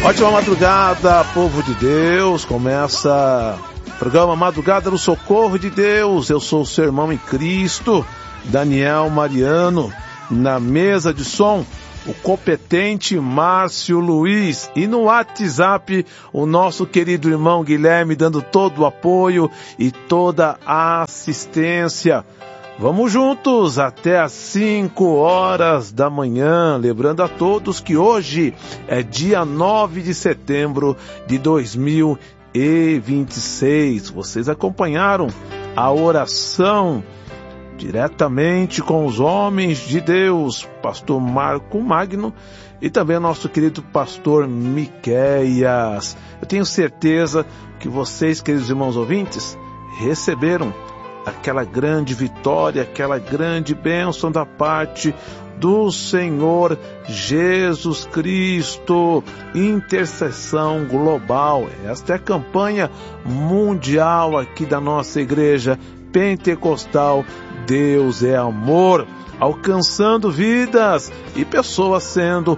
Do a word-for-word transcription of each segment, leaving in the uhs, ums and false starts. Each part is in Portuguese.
Ótima madrugada, povo de Deus. Começa o programa Madrugada no Socorro de Deus. Eu sou o seu irmão em Cristo, Daniel Mariano. Na mesa de som, o competente Márcio Luiz. E no WhatsApp, o nosso querido irmão Guilherme, dando todo o apoio e toda a assistência. Vamos juntos até às cinco horas da manhã, lembrando a todos que hoje é dia nove de setembro de dois mil e vinte e seis. Vocês acompanharam a oração diretamente com os homens de Deus, pastor Marco Magno e também nosso querido pastor Miqueias. Eu tenho certeza que vocês, queridos irmãos ouvintes, receberam aquela grande vitória, aquela grande bênção da parte do Senhor Jesus Cristo. Intercessão global. Esta é a campanha mundial aqui da nossa igreja pentecostal. Deus é amor, alcançando vidas e pessoas sendo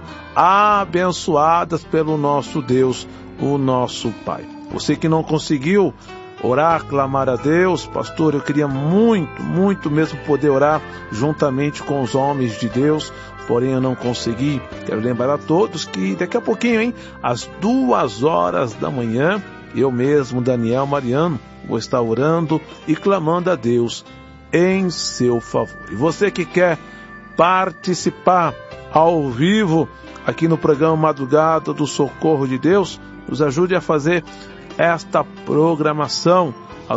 abençoadas pelo nosso Deus, o nosso Pai. Você que não conseguiu orar, clamar a Deus, pastor, eu queria muito, muito mesmo poder orar juntamente com os homens de Deus, porém eu não consegui. Quero lembrar a todos que daqui a pouquinho, hein, às duas horas da manhã, eu mesmo, Daniel Mariano, vou estar orando e clamando a Deus em seu favor. E você que quer participar ao vivo aqui no programa Madrugada do Socorro de Deus, nos ajude a fazer esta programação.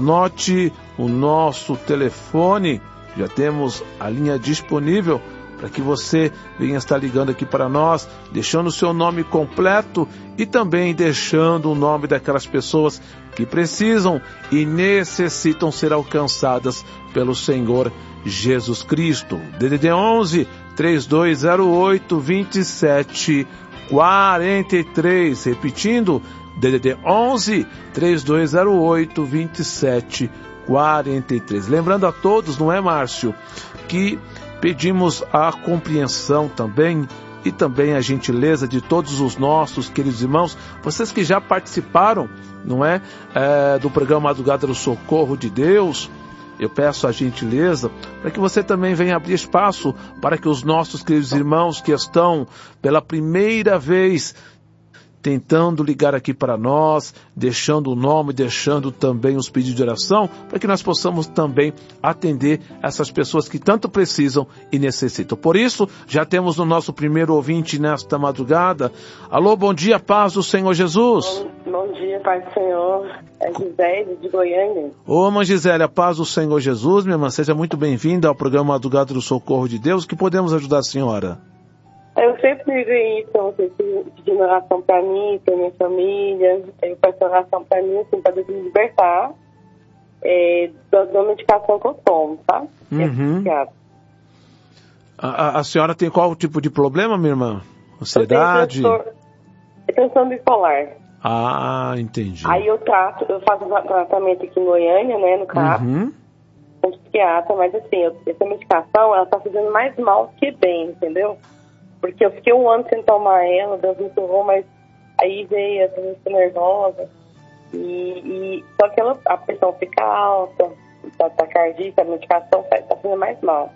Anote o nosso telefone, já temos a linha disponível para que você venha estar ligando aqui para nós, deixando o seu nome completo e também deixando o nome daquelas pessoas que precisam e necessitam ser alcançadas pelo Senhor Jesus Cristo. D D D onze, três dois zero oito, dois sete quatro três, repetindo, D D D onze, três dois zero oito, dois sete quatro três. Lembrando a todos, não é, Márcio, que pedimos a compreensão também e também a gentileza de todos os nossos queridos irmãos, vocês que já participaram, não é, é do programa Madrugada do Socorro de Deus. Eu peço a gentileza para que você também venha abrir espaço para que os nossos queridos irmãos que estão pela primeira vez tentando ligar aqui para nós, deixando o nome, deixando também os pedidos de oração, para que nós possamos também atender essas pessoas que tanto precisam e necessitam. Por isso, já temos o nosso primeiro ouvinte nesta madrugada. Alô, bom dia, paz do Senhor Jesus. Bom, bom dia, paz do Senhor. É Gisele, de Goiânia. Ô, irmã Gisele, a paz do Senhor Jesus, minha irmã, seja muito bem-vinda ao programa Madrugada do Socorro de Deus. Que podemos ajudar a senhora? Eu sempre ligo aí, então, pedindo oração para mim, para minha família. Eu peço oração para mim, assim, para Deus me libertar é, da, da medicação que eu tomo, tá? Uhum. A, a senhora tem qual tipo de problema, minha irmã? Ansiedade? Eu tenho transtorno bipolar. Ah, entendi. Aí eu trato, eu faço um tratamento aqui em Goiânia, né, no caso, uhum. com psiquiatra, mas assim, eu, essa medicação, ela tá fazendo mais mal que bem, entendeu? Porque eu fiquei um ano sem tomar ela, Deus me curou, mas aí veio essa música nervosa. E, e só que ela, a pressão fica alta, a taquicardia, a medicação está fazendo mais mal.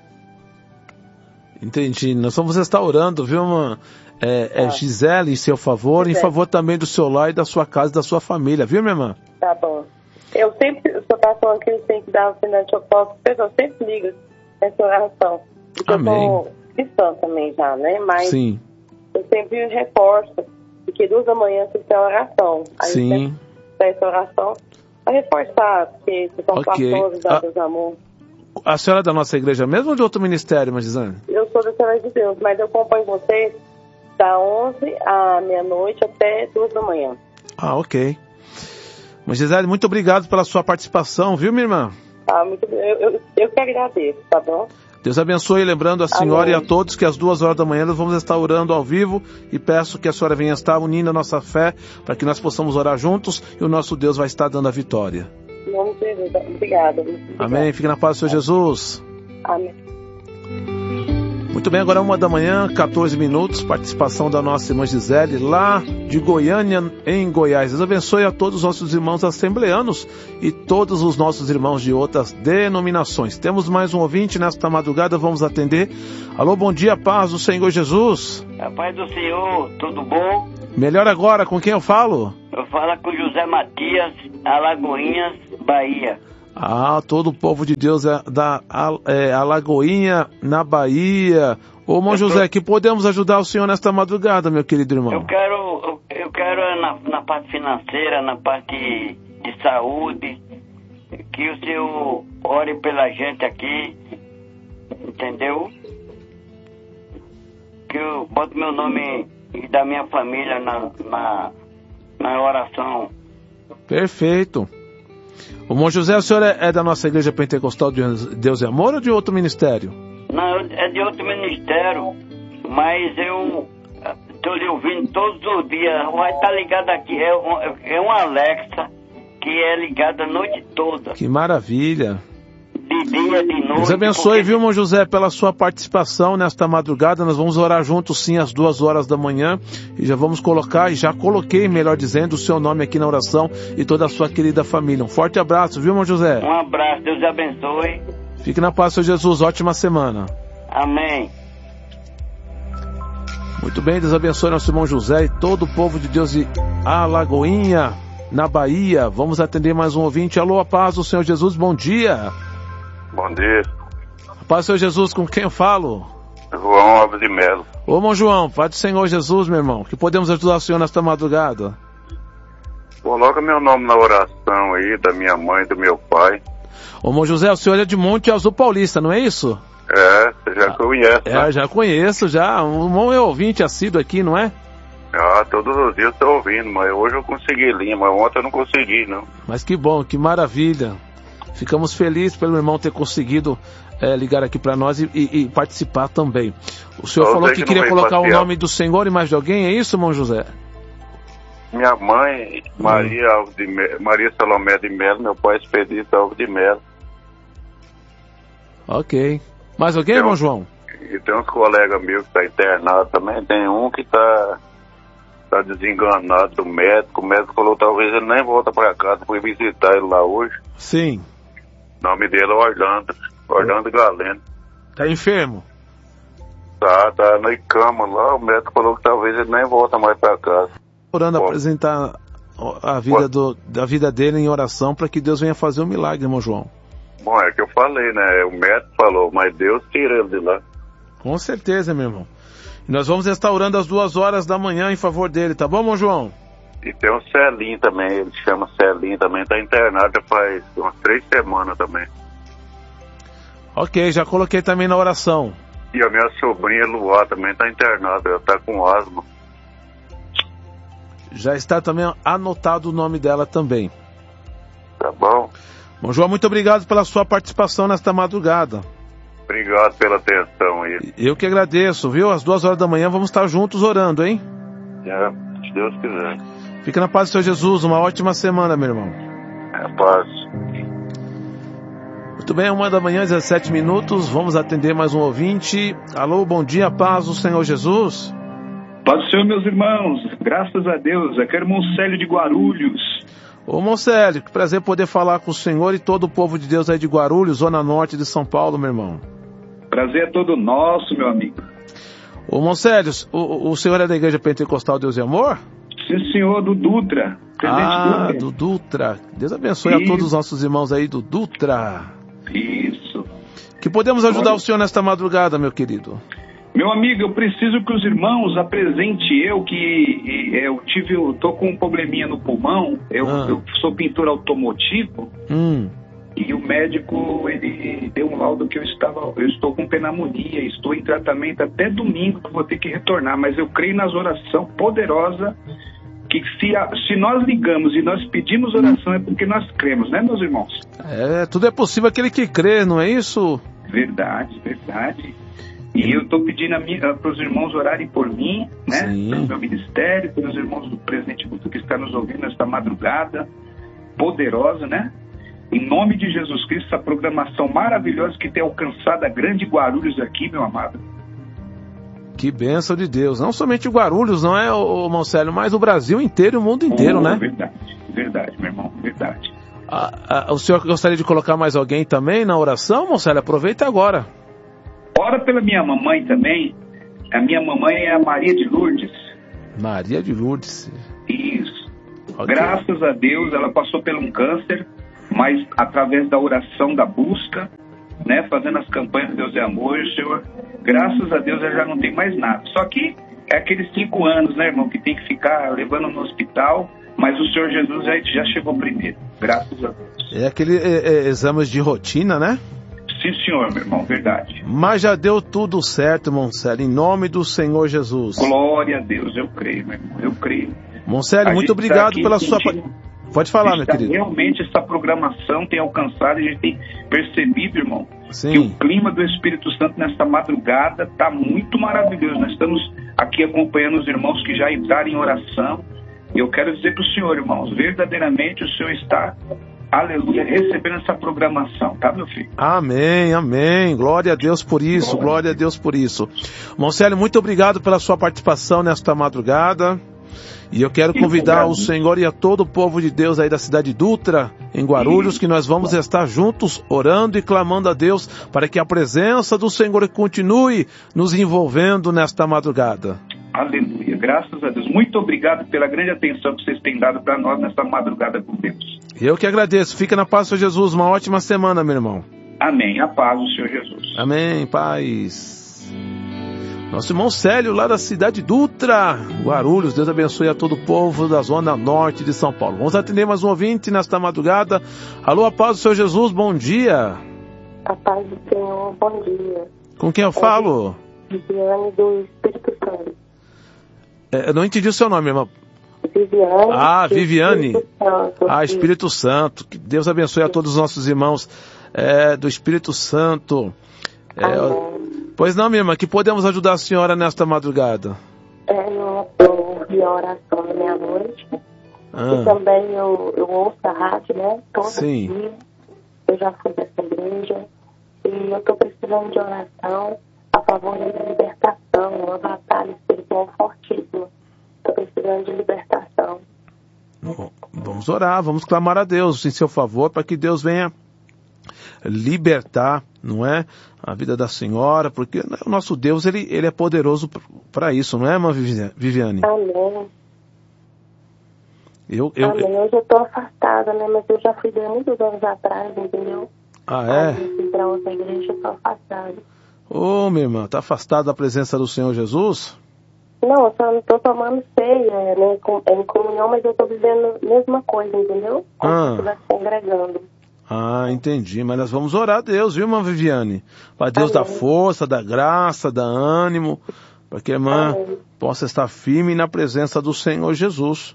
Entendi. Nós vamos estar orando, viu, mãe? É, é Gisele em seu favor, Gisele. Em favor também do seu lar e da sua casa e da sua família, viu, minha irmã? Tá bom. Eu sempre, o senhor está falando que eles têm que dar o final de oposto, eu sempre ligo nessa oração. Porque amém. Eu tô cristã também já, né? Mas sim. Eu sempre reforço, porque duas da manhã você tem oração. Aí sim. Você essa oração para reforçar, porque vocês são okay. pastores da Deus Amor. A senhora é da nossa igreja mesmo ou de outro ministério, Magisane? Eu sou da Assembleia de Deus, mas eu acompanho vocês da onze à meia-noite até duas da manhã. Ah, ok. Mas Gisele, muito obrigado pela sua participação, viu, minha irmã? Tá, muito, eu, eu, eu que agradeço, tá bom? Deus abençoe, lembrando a senhora amém. E a todos que às duas horas da manhã nós vamos estar orando ao vivo e peço que a senhora venha estar unindo a nossa fé para que nós possamos orar juntos e o nosso Deus vai estar dando a vitória. Em nome de Jesus, obrigada. Amém, fique na paz do Senhor Jesus. Amém. Muito bem, agora é uma da manhã, quatorze minutos, participação da nossa irmã Gisele, lá de Goiânia, em Goiás. Deus abençoe a todos os nossos irmãos assembleanos e todos os nossos irmãos de outras denominações. Temos mais um ouvinte nesta madrugada, vamos atender. Alô, bom dia, paz do Senhor Jesus. A paz do Senhor, tudo bom? Melhor agora, com quem eu falo? Eu falo com José Matias, Alagoinhas, Bahia. Ah, todo o povo de Deus é da é, Alagoinha, na Bahia. Ô, irmão José, que podemos ajudar o senhor nesta madrugada, meu querido irmão? Eu quero, eu, eu quero na, na parte financeira, na parte de saúde, que o senhor ore pela gente aqui, entendeu? Que eu boto meu nome e da minha família na, na, na oração. Perfeito. O irmão José, o senhor é, é da nossa igreja pentecostal de Deus e Amor ou de outro ministério? Não, é de outro ministério, mas eu estou lhe ouvindo todos os dias. Vai estar ligado aqui, é um, é um Alexa que é ligada a noite toda. Que maravilha. De dia, de noite. Deus abençoe, porque... viu, irmão José, pela sua participação nesta madrugada. Nós vamos orar juntos, sim, às duas horas da manhã. E já vamos colocar, e já coloquei, melhor dizendo, o seu nome aqui na oração e toda a sua querida família. Um forte abraço, viu, irmão José? Um abraço, Deus abençoe. Fique na paz, Senhor Jesus. Ótima semana. Amém. Muito bem, Deus abençoe nosso irmão José e todo o povo de Deus de Alagoinha, na Bahia. Vamos atender mais um ouvinte. Alô, a paz do Senhor Jesus, bom dia. Bom dia. Paz do Senhor Jesus, com quem eu falo? João Alves de Melo. Ô, irmão João, paz do Senhor Jesus, meu irmão. Que podemos ajudar o senhor nesta madrugada? Coloca meu nome na oração aí, da minha mãe e do meu pai. Ô, irmão José, o senhor é de Monte Azul Paulista, não é isso? É, você já conhece, É, né? já conheço, já. O irmão é ouvinte assíduo aqui, não é? Ah, todos os dias eu tô ouvindo, mas hoje eu consegui linha, mas ontem eu não consegui, não. Mas que bom, que maravilha. Ficamos felizes pelo irmão ter conseguido é, ligar aqui para nós e, e, e participar também. O senhor Só falou que, que queria colocar passear. o nome do Senhor e mais de alguém, é isso, irmão José? Minha mãe, Maria, hum. Alves de Melo, Maria Salomé de Melo, meu pai Expedito Alves de Melo. Ok. Mais alguém, tem irmão um, João? E tem uns colegas meus que estão tá internados também. Tem um que está tá desenganado do médico. O médico falou que talvez ele nem volta para casa. Fui visitar ele lá hoje. Sim. O nome dele é Orlando. Orlando Galeno. Tá enfermo? Tá, tá na cama lá. O médico falou que talvez ele nem volta mais para casa. Orando a apresentar a vida, do, a vida dele em oração para que Deus venha fazer um milagre, irmão João. Bom, é que eu falei, né? O médico falou, mas Deus tira ele de lá. Com certeza, meu irmão. E nós vamos estar orando às duas horas da manhã em favor dele, tá bom, irmão João? E tem um Celinho também, ele chama Celinho também, tá internado já faz umas três semanas também. Ok, já coloquei também na oração. E a minha sobrinha Luá também tá internada, ela tá com asma. Já está também anotado o nome dela também. Tá bom? Bom, João, muito obrigado pela sua participação nesta madrugada. Obrigado pela atenção aí. Eu que agradeço, viu? Às duas horas da manhã vamos estar juntos orando, hein? É, se Deus quiser. Fica na paz do Senhor Jesus, uma ótima semana, meu irmão. É paz. Muito bem, uma da manhã, dezessete minutos, vamos atender mais um ouvinte. Alô, bom dia, paz do Senhor Jesus. Paz do Senhor, meus irmãos, graças a Deus, aqui é o irmão Célio de Guarulhos. Ô, irmão Célio, que prazer poder falar com o senhor e todo o povo de Deus aí de Guarulhos, zona norte de São Paulo, meu irmão. Prazer é todo nosso, meu amigo. Ô, irmão Célio, o, o senhor é da Igreja Pentecostal Deus e Amor? Sim, senhor, do Dutra. Ah, Dutra. do Dutra. Deus abençoe Isso. a todos os nossos irmãos aí do Dutra. Isso. Que podemos ajudar Olha. o senhor nesta madrugada, meu querido? Meu amigo, eu preciso que os irmãos apresente eu que eu tive, eu tô com um probleminha no pulmão, eu, ah. eu sou pintor automotivo, hum. e o médico, ele deu um laudo que eu estava, eu estou com pneumonia, estou em tratamento até domingo, que vou ter que retornar, mas eu creio nas orações poderosas, que se, a, se nós ligamos e nós pedimos oração é porque nós cremos, né, meus irmãos? É, tudo é possível aquele que crê, não é isso? Verdade, verdade. E eu estou pedindo para os irmãos orarem por mim, né? Sim. Pelo meu ministério, pelos irmãos do Presidente Guto que está nos ouvindo nesta madrugada poderosa, né? Em nome de Jesus Cristo, essa programação maravilhosa que tem alcançado a grande Guarulhos aqui, meu amado. Que bênção de Deus. Não somente Guarulhos, não é, ô, ô Monselho, mas o Brasil inteiro e o mundo inteiro, oh, né? Verdade, verdade, meu irmão, verdade. Ah, ah, o senhor gostaria de colocar mais alguém também na oração, Monselho? Aproveita agora. Ora pela minha mamãe também. A minha mamãe é a Maria de Lourdes. Maria de Lourdes. Isso. Okay. Graças a Deus, ela passou por um câncer, mas através da oração, da busca, né, fazendo as campanhas Deus é Amor, Senhor, graças a Deus ela já não tem mais nada. Só que é aqueles cinco anos, né, irmão, que tem que ficar levando no hospital, mas o Senhor Jesus já, já chegou primeiro, graças a Deus. É aquele é, é, exames de rotina, né? Sim, senhor, meu irmão, verdade. Mas já deu tudo certo, Monselho, em nome do Senhor Jesus. Glória a Deus, eu creio, meu irmão, eu creio. Monselho, muito obrigado pela sua... Pode falar, meu querido. Realmente essa programação tem alcançado, a gente tem percebido, irmão, Sim. que o clima do Espírito Santo nesta madrugada está muito maravilhoso. Nós estamos aqui acompanhando os irmãos que já entraram em oração. E eu quero dizer para o senhor, irmãos, verdadeiramente o senhor está, aleluia, recebendo essa programação, tá, meu filho? Amém, amém. Glória a Deus por isso, glória, glória a Deus por isso. Monselho, muito obrigado pela sua participação nesta madrugada. E eu quero convidar o Senhor e a todo o povo de Deus aí da cidade de Dutra, em Guarulhos, que nós vamos estar juntos orando e clamando a Deus para que a presença do Senhor continue nos envolvendo nesta madrugada. Aleluia, graças a Deus. Muito obrigado pela grande atenção que vocês têm dado para nós nesta madrugada com Deus. Eu que agradeço. Fica na paz do Senhor Jesus. Uma ótima semana, meu irmão. Amém. A paz do Senhor Jesus. Amém. Paz. Nosso irmão Célio, lá da cidade de Dutra, Guarulhos. Deus abençoe a todo o povo da zona norte de São Paulo. Vamos atender mais um ouvinte nesta madrugada. Alô, a paz do Senhor Jesus, bom dia. A paz do Senhor, bom dia. Com quem eu falo? É Viviane do Espírito Santo. É, eu não entendi o seu nome, irmão. Viviane. Ah, Viviane. Espírito Santo. Ah, Espírito Santo. Que Deus abençoe a todos os nossos irmãos é, do Espírito Santo. É, pois não, minha irmã, que podemos ajudar a senhora nesta madrugada? É, eu, eu ouvi a oração da meia-noite. Ah. E também eu, eu ouço a rádio, né? Todo Sim. dia. Eu já fui dessa igreja. E eu estou precisando de oração a favor da libertação, uma batalha espiritual fortíssima. Estou precisando de libertação. Vamos orar, vamos clamar a Deus em seu favor para que Deus venha libertar, não é? A vida da senhora, porque o nosso Deus, ele, ele é poderoso para isso, não é, irmã Viviane? Amém. Eu, eu, Amém. Eu já estou afastada, né? Mas eu já fui de muitos anos atrás, entendeu? Ah, é? Aí eu fui para outra igreja e estou afastada. Ô, minha irmã, está afastada da presença do Senhor Jesus? Não, eu só não estou tomando ceia, né? Em comunhão, mas eu estou vivendo a mesma coisa, entendeu? Como ah. se estivesse congregando. Ah, entendi. Mas nós vamos orar a Deus, viu, irmã Viviane? Para Deus dar força, dar graça, dar ânimo, para que a irmã Amém. Possa estar firme na presença do Senhor Jesus.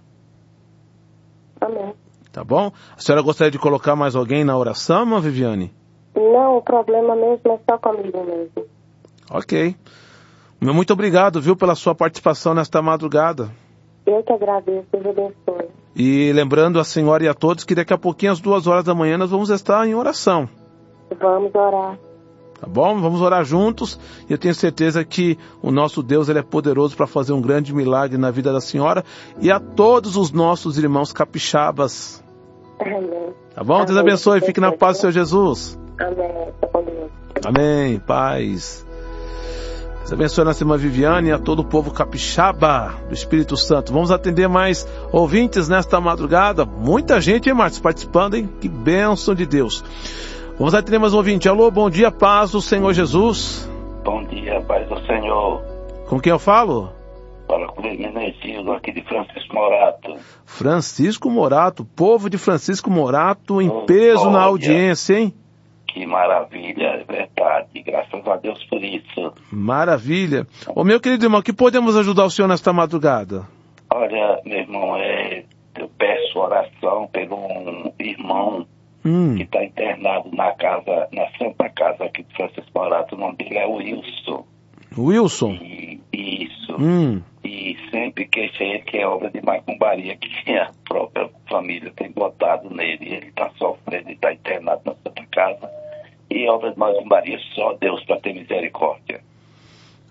Amém. Tá bom? A senhora gostaria de colocar mais alguém na oração, irmã Viviane? Não, o problema mesmo é só comigo mesmo. Ok. Muito obrigado, viu, pela sua participação nesta madrugada. Eu que agradeço, Deus abençoe. E lembrando a senhora e a todos que daqui a pouquinho, às duas horas da manhã, nós vamos estar em oração. Vamos orar. Tá bom? Vamos orar juntos. E eu tenho certeza que o nosso Deus, ele é poderoso para fazer um grande milagre na vida da senhora e a todos os nossos irmãos capixabas. Amém. Tá bom? Amém. Deus abençoe. Fique na paz do Senhor Jesus. Amém. Amém. Paz. Deus abençoe a nossa irmã Viviane e a todo o povo capixaba do Espírito Santo. Vamos atender mais ouvintes nesta madrugada. Muita gente, hein, Marcos, participando, hein? Que bênção de Deus. Vamos atender mais um ouvinte. Alô, bom dia, paz do Senhor Jesus. Bom dia, paz do Senhor. Com quem eu falo? Fala com o Menezilo, aqui de Francisco Morato. Francisco Morato, povo de Francisco Morato em peso Glória. Na audiência, hein? Que maravilha, é verdade. Graças a Deus por isso. Maravilha. Ô, meu querido irmão, que podemos ajudar o senhor nesta madrugada? Olha, meu irmão, é, eu peço oração pelo um irmão hum. que está internado na casa, na Santa Casa aqui de Francisco Morato. O nome dele é Wilson. Wilson? E, isso. Hum. E sempre queixa ele que é obra de macumbaria que a própria família tem botado nele. Ele está sofrendo e está internado na Santa Casa. E obra de macumbaria só Deus para ter misericórdia.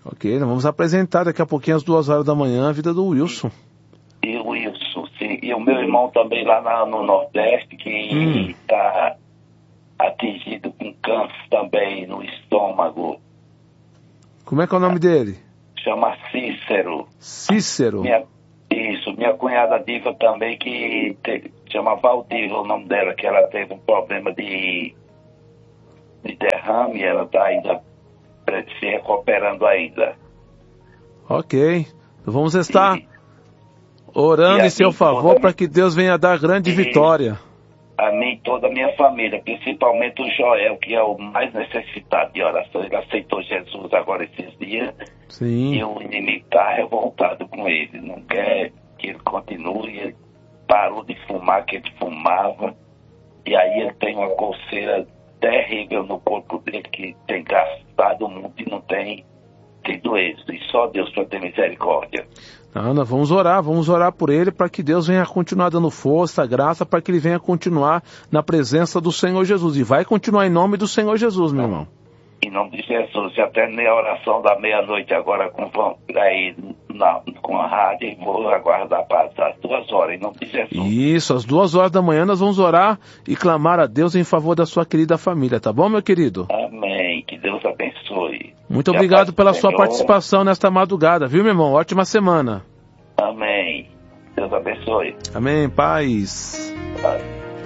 Ok, nós vamos apresentar daqui a pouquinho às duas horas da manhã a vida do Wilson. E o Wilson, sim. E o meu irmão também lá na, no Nordeste, que está hum. atingido com câncer também no estômago. Como é que é o nome dele? Chama Cícero. Cícero? Minha, isso, minha cunhada Diva também, que te, chama Valdiva o nome dela, que ela teve um problema de, de derrame, ela está ainda se recuperando ainda. Ok, vamos estar e, orando e em seu favor para que Deus venha dar grande e, vitória. A mim e toda a minha família, principalmente o Joel, que é o mais necessitado de oração. Ele aceitou Jesus agora esses dias. Sim. E o inimigo está revoltado com ele, não quer que ele continue. Ele parou de fumar, que ele fumava, e aí ele tem uma coceira terrível no corpo dele, que tem gastado muito e não tem tido êxito, e só Deus para ter misericórdia. Não, nós vamos orar, vamos orar por ele para que Deus venha continuar dando força, graça, para que ele venha continuar na presença do Senhor Jesus, e vai continuar em nome do Senhor Jesus, meu irmão. Em nome de Jesus, já terminei a oração da meia-noite agora com, aí, na, com a rádio, e vou aguardar para as duas horas, em nome de Jesus. Isso, às duas horas da manhã nós vamos orar e clamar a Deus em favor da sua querida família, tá bom, meu querido? Amém, que Deus abençoe. Muito obrigado pela sua participação nesta madrugada, viu, meu irmão? Ótima semana. Amém, Deus abençoe. Amém, paz. Paz.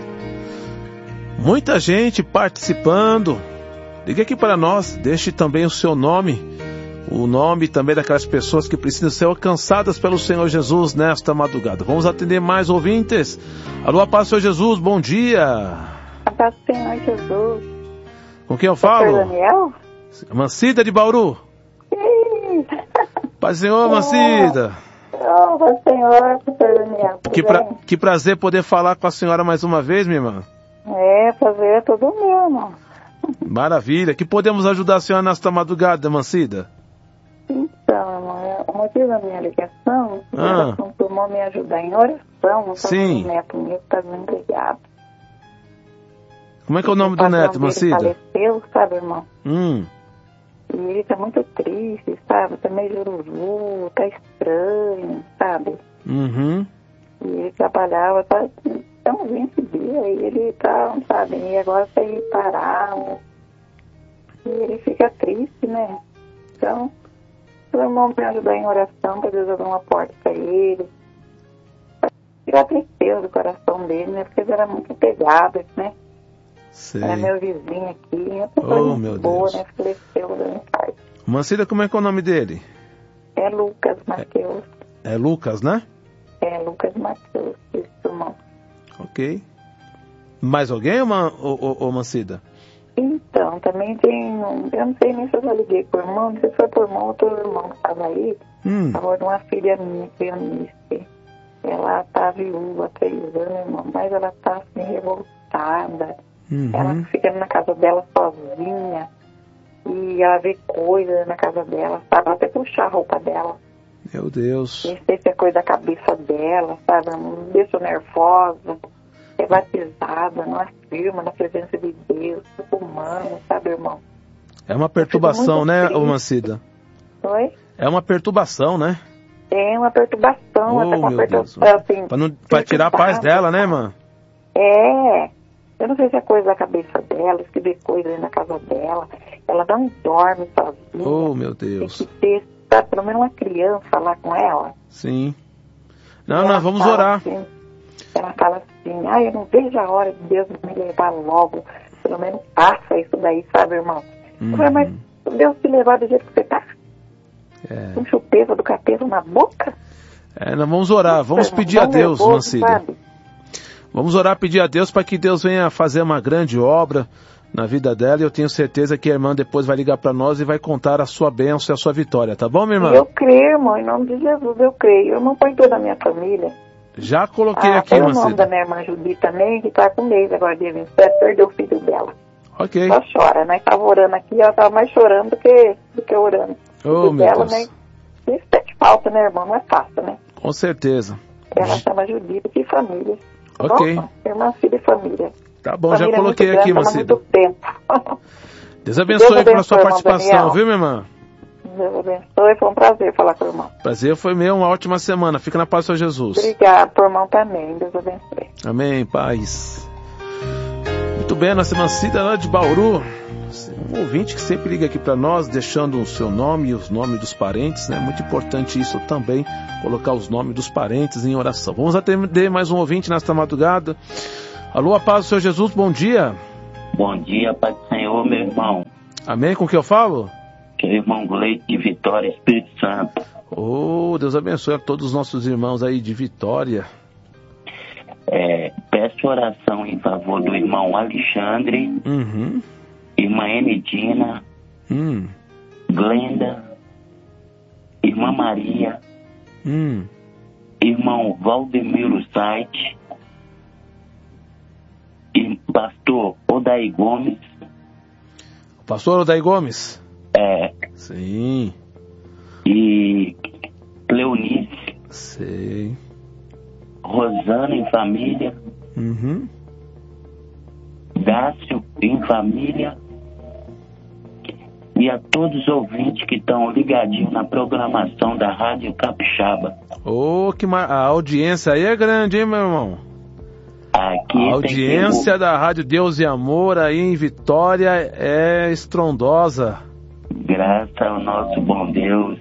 Muita gente participando. Ligue aqui para nós, deixe também o seu nome, o nome também daquelas pessoas que precisam ser alcançadas pelo Senhor Jesus nesta madrugada. Vamos atender mais ouvintes. Alô, paz, Senhor Jesus, bom dia. A paz do Senhor Jesus. Com quem eu falo? Pastor Daniel? Mancida de Bauru. Sim. Paz, Senhor, Mancida. Oh, paz, Senhor, Pastor Daniel. Que, pra, que prazer poder falar com a senhora mais uma vez, minha irmã. É, prazer é todo meu, irmão. Maravilha. Que podemos ajudar a senhora nesta madrugada, Mancida? Então, irmão, o motivo da minha ligação é ah. que o irmão me ajudar em oração. Não Sim. O neto meu está desempregado. Como é que é o nome do neto, Mancida? Ele faleceu, sabe, irmão? Hum. E ele tá muito triste, sabe? Tá meio jururu, tá estranho, sabe? Uhum. E ele trabalhava, tá... Então, vinte dias, e ele tá, sabe, e agora tá aí parado. E ele fica triste, né? Então, o irmão me ajudar em oração para Deus abrir uma porta para ele. Pra tirar a tristeza do coração dele, né? Porque ele era muito pegado, né? Sei. Era meu vizinho aqui, uma pessoa oh, muito meu boa, Deus. né? Faleceu da infarto. Mancida, como é que é o nome dele? É Lucas Mateus. É Lucas, né? É Lucas Mateus, isso, irmão. Ok. Mais alguém, uma, ô, ô, ô, Mancida? Então, também tem um... Eu não sei nem se eu já liguei pro irmão, não sei se foi pro irmão ou pro irmão que estava aí. Hum. Agora, de uma filha minha, que é Eunice. Ela tá viúva há três anos, irmão, mas ela tá assim, revoltada. Uhum. Ela fica na casa dela sozinha. E ela vê coisas na casa dela, sabe? Ela até puxar a roupa dela. Meu Deus. Nem sei se é coisa da cabeça dela, sabe? Me deixa nervosa, é batizada, não afirma na presença de Deus, é humano, sabe, irmão? É uma perturbação, né, ô Mancida? Oi? É uma perturbação, né? É uma perturbação. Oh, ela tá com meu perturbação, Deus. assim, pra, não, pra tirar a paz dela, né, mano? É. Eu não sei se é coisa da cabeça dela, se vê coisa na casa dela. Ela não dorme sozinha. Oh, meu Deus. Tem que ter, sabe, pelo menos uma criança lá com ela. Sim. Não, nós vamos orar. Assim, ela fala assim, ah, eu não vejo a hora de Deus me levar logo. Pelo menos passa isso daí, sabe, irmão? Uhum. Eu falei, mas Deus te levar do jeito que você tá? É. Com chupeta do capeta na boca? É, nós vamos orar, vamos Nossa, pedir a Deus, nervoso, Mancida. sabe? Vamos orar, pedir a Deus para que Deus venha fazer uma grande obra na vida dela, e eu tenho certeza que a irmã depois vai ligar para nós e vai contar a sua bênção e a sua vitória, tá bom, minha irmã? Eu creio, irmão, em nome de Jesus, eu creio. Eu não ponho toda a minha família. Já coloquei ah, aqui, Mancida. O nome da minha irmã Judy também, que tá com um mês agora, dia vinte e sete, perdeu o filho dela. Ok. Só chora, nós tava orando aqui, ela tava mais chorando do que, do que orando. Oh, o meu dela, Deus. Né? Isso é de falta, né, irmão? Não é fácil, né? Com certeza. Ela chama Judy de família. Tá ok. Bom? Irmã, filha e família. Tá bom, família já coloquei é muito aqui, grande, Mancida. Muito tempo. Deus abençoe Deus pela sua abençoe, participação, Daniel. viu, minha irmã? Deus abençoe. Foi um prazer falar com o irmão. Prazer foi meu, uma ótima semana. Fica na paz do Senhor Jesus. Obrigado, por irmão também. Deus abençoe. Amém, paz. Muito bem, nossa irmã Cida lá de Bauru, um ouvinte que sempre liga aqui para nós, deixando o seu nome e os nomes dos parentes, né? Muito importante isso também, colocar os nomes dos parentes em oração. Vamos atender mais um ouvinte nesta madrugada. Alô, a paz do Senhor Jesus, bom dia. Bom dia, Pai do Senhor, meu irmão. Amém, com que eu falo? Que é o irmão Gleito de Vitória, Espírito Santo. Oh, Deus abençoe a todos os nossos irmãos aí de Vitória. É, peço oração em favor do irmão Alexandre, uhum. irmã Enidina, hum. Glenda, irmã Maria, hum. irmão Valdemiro Saite, e pastor Odaí Gomes. Pastor Odaí Gomes? É. Sim. E Cleonice. Sei. Rosana em família. Uhum. Dácio em família. E a todos os ouvintes que estão ligadinhos na programação da Rádio Capixaba. Oh, que mar... A audiência aí é grande, hein, meu irmão? Aqui a audiência que... da Rádio Deus e Amor aí em Vitória é estrondosa. Graças ao nosso bom Deus.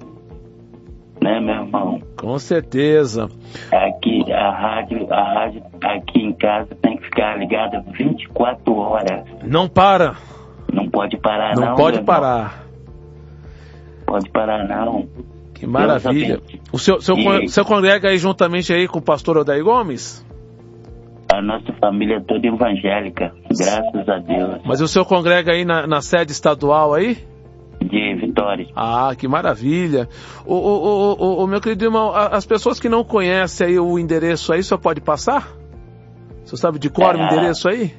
Né, meu irmão? Com certeza. Aqui a rádio, a rádio aqui em casa tem que ficar ligada vinte e quatro horas. Não para. Não pode parar não. Não pode parar. Pode parar não. Que maravilha. O seu, seu, e... seu congrega aí juntamente aí com o pastor Odaí Gomes? A nossa família é toda evangélica, graças a Deus. Mas o senhor congrega aí na, na sede estadual aí? De Vitória. Ah, que maravilha. O, o, o, o, o meu querido irmão, as pessoas que não conhecem aí o endereço aí, o senhor pode passar? O senhor sabe de cor é, o endereço aí?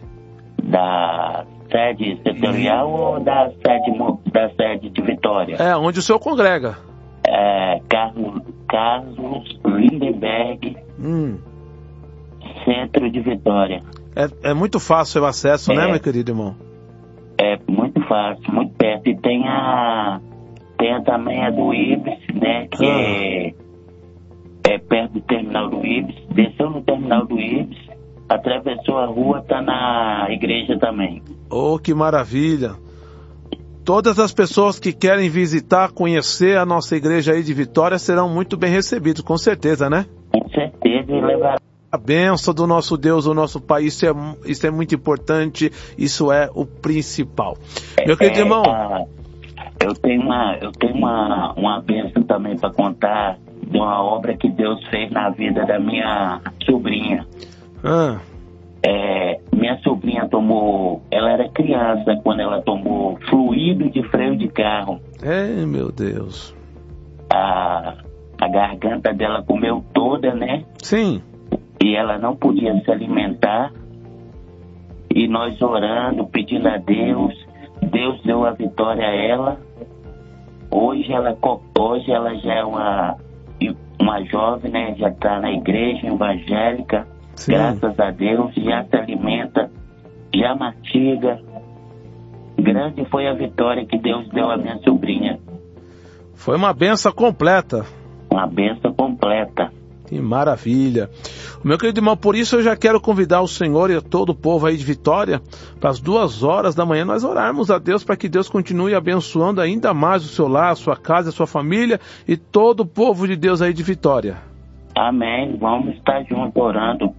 Da sede setorial hum. ou da sede, da sede de Vitória? É, onde o senhor congrega. É, Carlos, Carlos Lindenberg, hum. Centro de Vitória. É, é muito fácil o acesso, é. né, meu querido irmão? É muito fácil, muito perto. E tem a, tem a também a do Ibis, né? Que ah. é, é perto do terminal do Ibis. Desceu no terminal do Ibis, atravessou a rua, tá na igreja também. Oh, que maravilha! Todas as pessoas que querem visitar, conhecer a nossa igreja aí de Vitória serão muito bem recebidos, com certeza, né? Com certeza, e levar a bênção do nosso Deus, o nosso país, isso é, isso é muito importante, isso é o principal. Meu querido é, irmão... É, eu tenho uma, eu tenho uma, uma bênção também para contar de uma obra que Deus fez na vida da minha sobrinha. Ah. É, minha sobrinha tomou, ela era criança quando ela tomou fluido de freio de carro. É, meu Deus. A, a garganta dela comeu toda, né? Sim. E ela não podia se alimentar, e nós orando, pedindo a Deus, Deus deu a vitória a ela. Hoje ela, hoje ela já é uma, uma jovem, né? Já está na igreja evangélica, sim. Graças a Deus, já se alimenta, já mastiga. Grande foi a vitória que Deus deu à minha sobrinha. Foi uma benção completa. Uma benção completa. Que maravilha. Meu querido irmão, por isso eu já quero convidar o Senhor e todo o povo aí de Vitória para as duas horas da manhã nós orarmos a Deus para que Deus continue abençoando ainda mais o seu lar, a sua casa, a sua família e todo o povo de Deus aí de Vitória. Amém. Vamos estar juntos orando.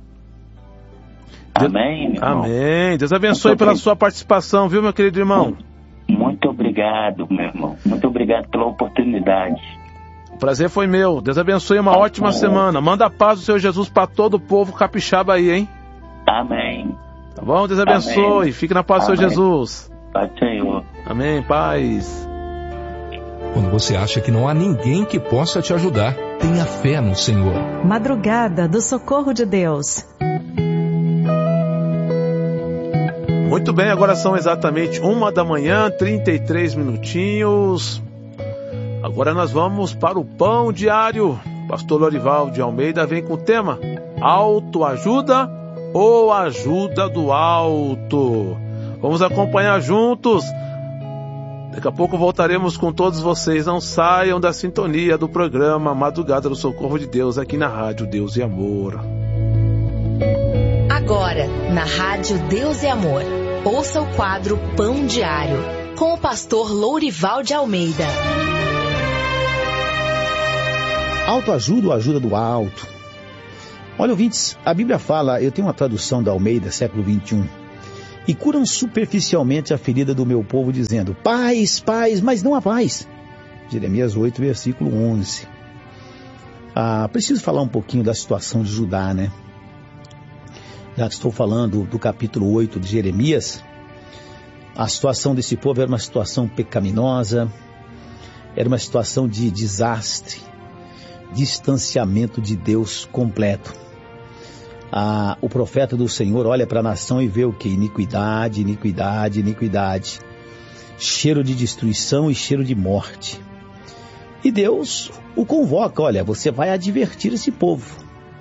Amém, irmão. Amém. Deus abençoe muito pela obrigado. Sua participação, viu, meu querido irmão? Muito obrigado, meu irmão. Muito obrigado pela oportunidade. O prazer foi meu. Deus abençoe, uma Amém. Ótima semana. Manda a paz do Senhor Jesus para todo o povo capixaba aí, hein? Amém. Tá bom? Deus abençoe. Amém. Fique na paz do Senhor Jesus. Paz do Senhor. Amém. Paz. Quando você acha que não há ninguém que possa te ajudar, tenha fé no Senhor. Madrugada do Socorro de Deus. Muito bem, agora são exatamente uma da manhã, trinta e três minutinhos. Agora nós vamos para o Pão Diário. Pastor Lorival de Almeida vem com o tema Autoajuda ou Ajuda do Alto. Vamos acompanhar juntos Daqui a pouco voltaremos com todos vocês. Não saiam da sintonia do programa Madrugada do Socorro de Deus, aqui na Rádio Deus e Amor. Agora, na Rádio Deus e Amor, ouça o quadro Pão Diário, com o pastor Lourival de Almeida. Autoajuda ou ajuda do alto? Olha, ouvintes, a Bíblia fala, eu tenho uma tradução da Almeida, século vinte e um, e curam superficialmente a ferida do meu povo, dizendo, paz, paz, mas não há paz. Jeremias oito, versículo onze. Ah, preciso falar um pouquinho da situação de Judá, né? Já que estou falando do capítulo oito de Jeremias, a situação desse povo era uma situação pecaminosa, era uma situação de desastre, distanciamento de Deus completo. Ah, o profeta do Senhor olha para a nação e vê o que? Iniquidade, iniquidade, iniquidade. Cheiro de destruição e cheiro de morte. E Deus o convoca, olha, você vai advertir esse povo.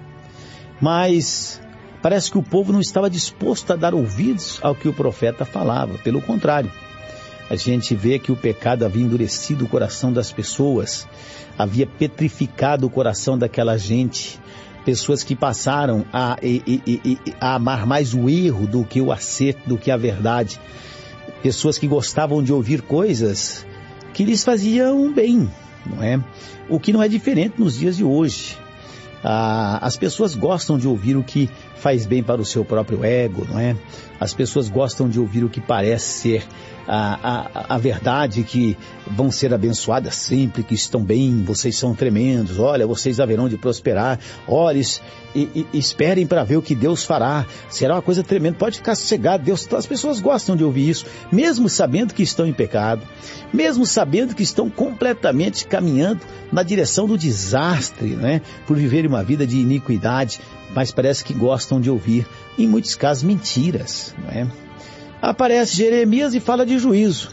Mas parece que o povo não estava disposto a dar ouvidos ao que o profeta falava. Pelo contrário, a gente vê que o pecado havia endurecido o coração das pessoas, havia petrificado o coração daquela gente, pessoas que passaram a, a, a amar mais o erro do que o acerto, do que a verdade, pessoas que gostavam de ouvir coisas que lhes faziam bem, não é? O que não é diferente nos dias de hoje. Ah, as pessoas gostam de ouvir o que faz bem para o seu próprio ego, não é? As pessoas gostam de ouvir o que parece ser a, a, a verdade, que vão ser abençoadas sempre, que estão bem, vocês são tremendos, olha, vocês haverão de prosperar, olha, e, e, esperem para ver o que Deus fará, será uma coisa tremenda, pode ficar sossegado, Deus, as pessoas gostam de ouvir isso, mesmo sabendo que estão em pecado, mesmo sabendo que estão completamente caminhando na direção do desastre, né? Por viverem uma vida de iniquidade, mas parece que gostam de ouvir, em muitos casos, mentiras, não é? Aparece Jeremias e fala de juízo.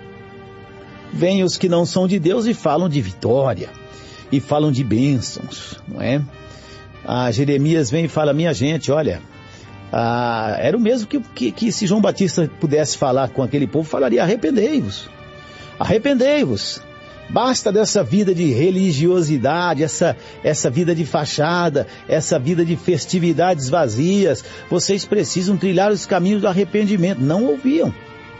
Vêm os que não são de Deus e falam de vitória, e falam de bênçãos, não é? Ah, Jeremias vem e fala, minha gente, olha, ah, era o mesmo que, que, que se João Batista pudesse falar com aquele povo, falaria, arrependei-vos, arrependei-vos. Basta dessa vida de religiosidade, essa, essa vida de fachada, essa vida de festividades vazias. Vocês precisam trilhar os caminhos do arrependimento. Não ouviam.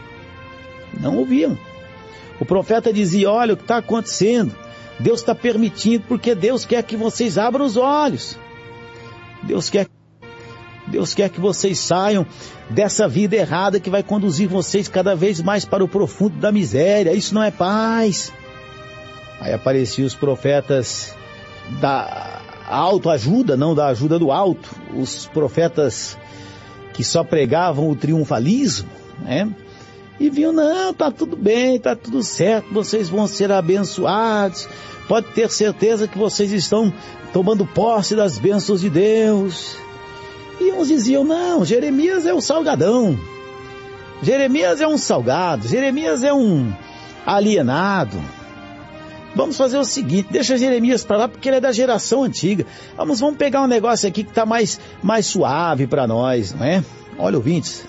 Não ouviam. O profeta dizia, olha o que está acontecendo. Deus está permitindo porque Deus quer que vocês abram os olhos. Deus quer, Deus quer que vocês saiam dessa vida errada que vai conduzir vocês cada vez mais para o profundo da miséria. Isso não é paz. Aí apareciam os profetas da autoajuda, não da ajuda do alto, os profetas que só pregavam o triunfalismo, né? E viam, não, tá tudo bem, tá tudo certo, vocês vão ser abençoados, pode ter certeza que vocês estão tomando posse das bênçãos de Deus. E uns diziam, não, Jeremias é o salgadão, Jeremias é um salgado, Jeremias é um alienado. Vamos fazer o seguinte, deixa Jeremias para lá porque ele é da geração antiga. Vamos, vamos pegar um negócio aqui que está mais, mais suave para nós, não é? Olha, ouvintes,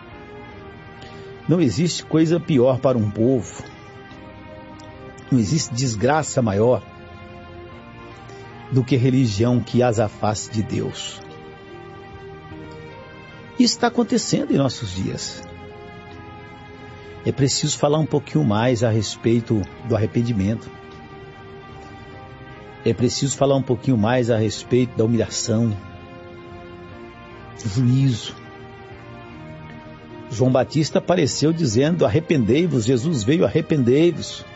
não existe coisa pior para um povo, não existe desgraça maior do que religião que as afaste de Deus. Isso está acontecendo em nossos dias. É preciso falar um pouquinho mais a respeito do arrependimento. É preciso falar um pouquinho mais a respeito da humilhação, do juízo. João Batista apareceu dizendo, arrependei-vos, Jesus veio, arrependei-vos.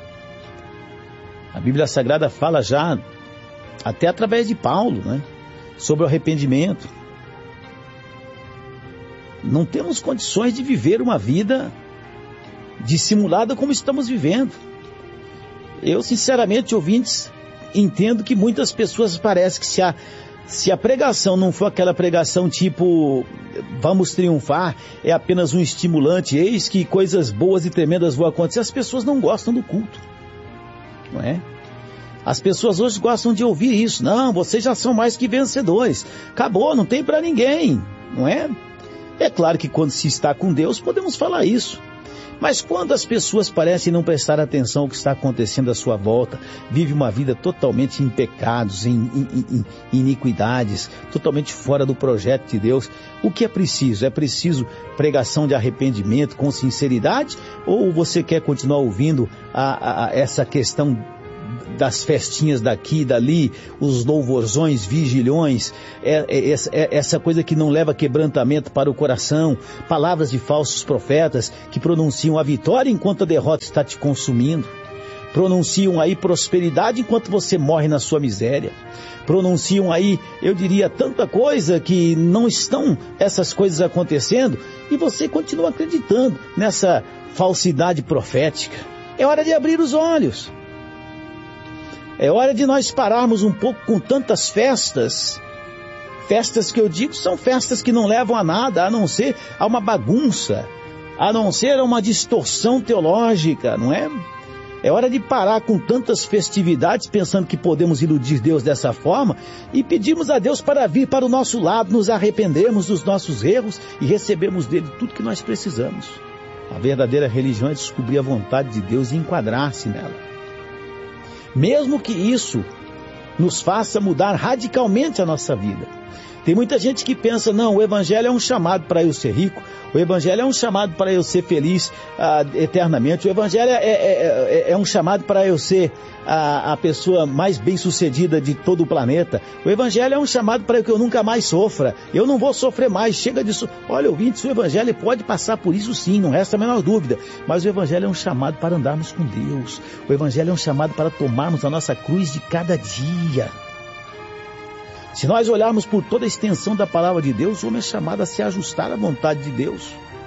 A Bíblia Sagrada fala já, até através de Paulo, né, sobre o arrependimento. Não temos condições de viver uma vida dissimulada como estamos vivendo. Eu, sinceramente, ouvintes, entendo que muitas pessoas parecem que se a, se a pregação não for aquela pregação tipo vamos triunfar, é apenas um estimulante, eis que coisas boas e tremendas vão acontecer, as pessoas não gostam do culto, não é? As pessoas hoje gostam de ouvir isso, não, vocês já são mais que vencedores, acabou, não tem para ninguém, não é? É claro que quando se está com Deus podemos falar isso, Mas quando as pessoas parecem não prestar atenção ao que está acontecendo à sua volta, vive uma vida totalmente em pecados, em, em, em, em iniquidades, totalmente fora do projeto de Deus, o que é preciso? É preciso pregação de arrependimento com sinceridade? Ou você quer continuar ouvindo a, a, a essa questão das festinhas daqui e dali, os louvorzões, vigilhões, é, é, é, essa coisa que não leva quebrantamento para o coração, palavras de falsos profetas que pronunciam a vitória enquanto a derrota está te consumindo, pronunciam aí prosperidade enquanto você morre na sua miséria, pronunciam aí, eu diria, tanta coisa que não estão essas coisas acontecendo e você continua acreditando nessa falsidade profética. É hora de abrir os olhos. É hora de nós pararmos um pouco com tantas festas. Festas que eu digo são festas que não levam a nada, a não ser a uma bagunça, a não ser a uma distorção teológica, não é? É hora de parar com tantas festividades, pensando que podemos iludir Deus dessa forma, e pedirmos a Deus para vir para o nosso lado, nos arrependermos dos nossos erros e recebermos dele tudo que nós precisamos. A verdadeira religião é descobrir a vontade de Deus e enquadrar-se nela. Mesmo que isso nos faça mudar radicalmente a nossa vida. Tem muita gente que pensa, não, o Evangelho é um chamado para eu ser rico, o Evangelho é um chamado para eu ser feliz uh, eternamente, o Evangelho é, é, é, é um chamado para eu ser a, a pessoa mais bem-sucedida de todo o planeta, o Evangelho é um chamado para que eu nunca mais sofra, eu não vou sofrer mais, chega disso. Olha, ouvintes, o Evangelho pode passar por isso sim, não resta a menor dúvida, mas o Evangelho é um chamado para andarmos com Deus, o Evangelho é um chamado para tomarmos a nossa cruz de cada dia. Se nós olharmos por toda a extensão da palavra de Deus, o homem é chamado a se ajustar à vontade de Deus.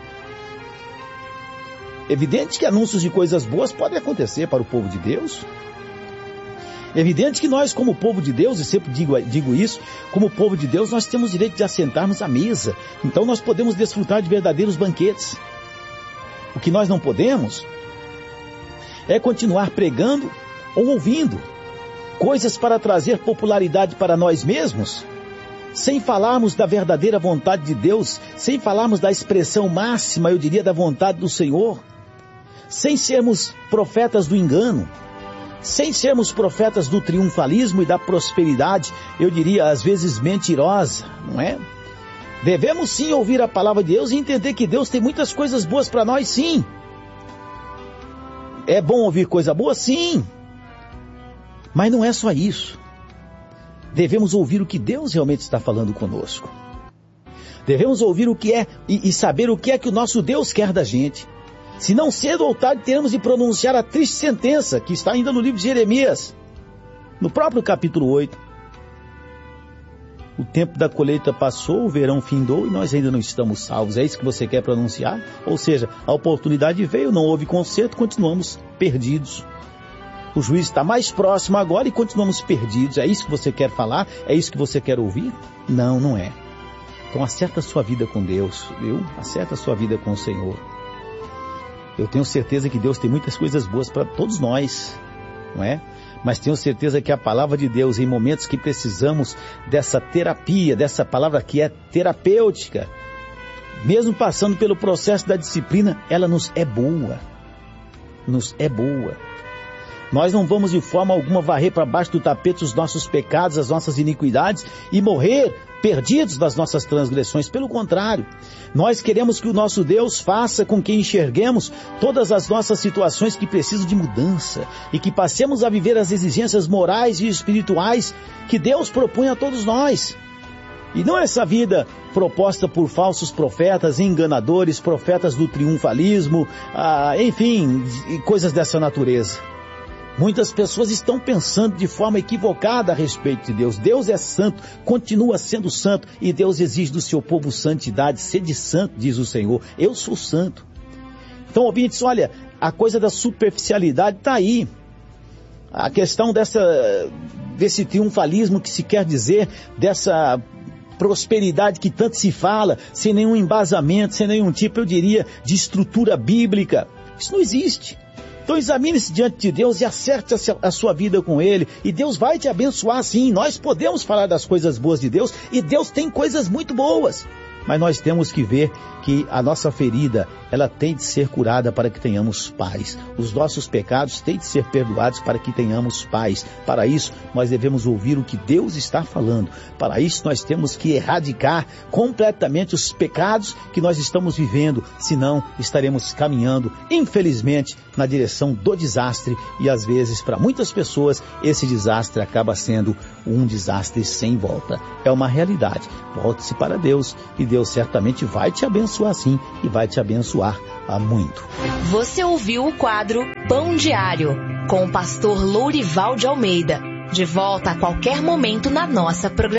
Evidente que anúncios de coisas boas podem acontecer para o povo de Deus. Evidente que nós, como povo de Deus, e sempre digo, digo isso, como povo de Deus, nós temos direito de assentarmos à mesa. Então nós podemos desfrutar de verdadeiros banquetes. O que nós não podemos é continuar pregando ou ouvindo coisas para trazer popularidade para nós mesmos, sem falarmos da verdadeira vontade de Deus, sem falarmos da expressão máxima, eu diria, da vontade do Senhor, sem sermos profetas do engano, sem sermos profetas do triunfalismo e da prosperidade, eu diria, às vezes mentirosa, não é? Devemos sim ouvir a palavra de Deus e entender que Deus tem muitas coisas boas para nós, sim. É bom ouvir coisa boa? Sim. Mas não é só isso. Devemos ouvir o que Deus realmente está falando conosco. Devemos ouvir o que é e, e saber o que é que o nosso Deus quer da gente. Se não cedo ou tarde teremos de pronunciar a triste sentença que está ainda no livro de Jeremias, no próprio capítulo oito. O tempo da colheita passou, o verão findou e nós ainda não estamos salvos. É isso que você quer pronunciar? Ou seja, a oportunidade veio, não houve conserto, continuamos perdidos. O juiz está mais próximo agora e continuamos perdidos. É isso que você quer falar? É isso que você quer ouvir? Não, não é. Então acerta a sua vida com Deus, viu? Acerta a sua vida com o Senhor. Eu tenho certeza que Deus tem muitas coisas boas para todos nós, não é? Mas tenho certeza que a palavra de Deus, em momentos que precisamos dessa terapia, dessa palavra que é terapêutica, mesmo passando pelo processo da disciplina, ela nos é boa. Nos é boa. Nós não vamos de forma alguma varrer para baixo do tapete os nossos pecados, as nossas iniquidades e morrer perdidos das nossas transgressões. Pelo contrário, nós queremos que o nosso Deus faça com que enxerguemos todas as nossas situações que precisam de mudança e que passemos a viver as exigências morais e espirituais que Deus propõe a todos nós. E não essa vida proposta por falsos profetas, enganadores, profetas do triunfalismo, ah, enfim, coisas dessa natureza. Muitas pessoas estão pensando de forma equivocada a respeito de Deus. Deus é santo, continua sendo santo, e Deus exige do seu povo santidade. Sede santo, diz o Senhor. Eu sou santo. Então, ouvintes, olha, a coisa da superficialidade está aí. A questão dessa, desse triunfalismo que se quer dizer, dessa prosperidade que tanto se fala, sem nenhum embasamento, sem nenhum tipo, eu diria, de estrutura bíblica. Isso não existe. Então examine-se diante de Deus e acerte a sua vida com Ele. E Deus vai te abençoar sim. Nós podemos falar das coisas boas de Deus e Deus tem coisas muito boas. mas nós temos que ver que a nossa ferida, ela tem de ser curada para que tenhamos paz. Os nossos pecados têm de ser perdoados para que tenhamos paz. Para isso, nós devemos ouvir o que Deus está falando. Para isso, nós temos que erradicar completamente os pecados que nós estamos vivendo, senão estaremos caminhando, infelizmente, na direção do desastre, e às vezes, para muitas pessoas, esse desastre acaba sendo um desastre sem volta. É uma realidade. Volte-se para Deus, e Deus certamente vai te abençoar sim, e vai te abençoar há muito. Você ouviu o quadro Pão Diário, com o pastor Lourival de Almeida. De volta a qualquer momento na nossa programação.